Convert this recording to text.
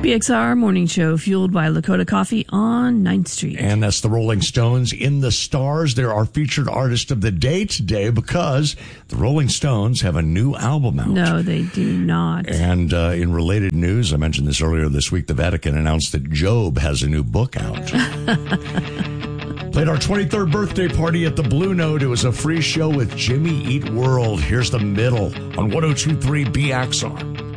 BXR Morning Show, fueled by Lakota Coffee on 9th Street. And that's the Rolling Stones in the stars. They're our featured artist of the day today because the Rolling Stones have a new album out. No, they do not. And in related news, I mentioned this earlier this week, the Vatican announced that Job has a new book out. Played our 23rd birthday party at the Blue Note. It was a free show with Jimmy Eat World. Here's the middle on 102.3 BXR.